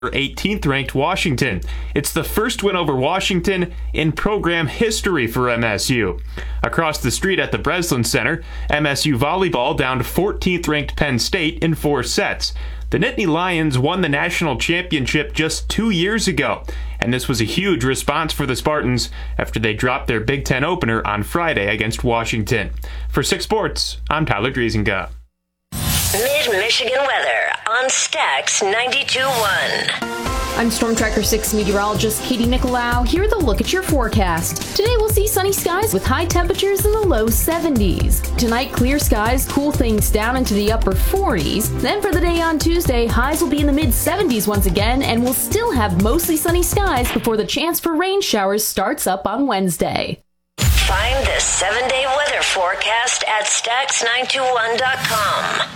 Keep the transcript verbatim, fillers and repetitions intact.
eighteenth ranked Washington. It's the first win over Washington in program history for M S U. Across the street at the Breslin Center, M S U volleyball downed fourteenth ranked Penn State in four sets. The Nittany Lions won the national championship just two years ago, and this was a huge response for the Spartans after they dropped their Big Ten opener on Friday against Washington. For Six Sports, I'm Tyler Driesinga. Mid-Michigan weather on Stax ninety-two point one. I'm Storm Tracker six meteorologist Katie Nicolau. Here with a look at your forecast. Today we'll see sunny skies with high temperatures in the low seventies. Tonight, clear skies cool things down into the upper forties. Then for the day on Tuesday, highs will be in the mid seventies once again, and we'll still have mostly sunny skies before the chance for rain showers starts up on Wednesday. Find the seven-day weather forecast at Stax nine two one dot com.